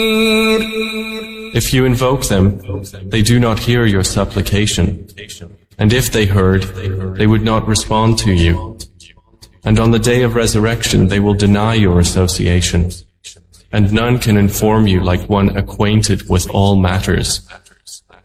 If you invoke them, they do not hear your supplication. And if they heard, they would not respond to you. And on the day of resurrection, they will deny your association. And none can inform you like one acquainted with all matters.